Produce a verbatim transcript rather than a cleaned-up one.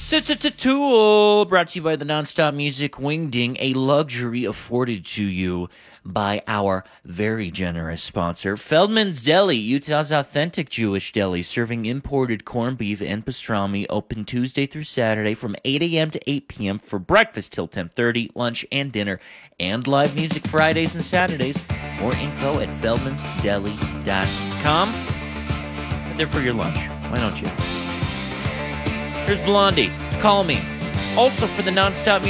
Tool brought to you by the Nonstop Music Wingding, a luxury afforded to you by our very generous sponsor, Feldman's Deli, Utah's authentic Jewish deli, serving imported corned beef and pastrami, open Tuesday through Saturday from eight a.m. to eight p.m. for breakfast till ten thirty, lunch and dinner, and live music Fridays and Saturdays. More info at feldmans deli dot com. And there for your lunch. Why don't you? Here's Blondie. It's Call Me. Also for the Nonstop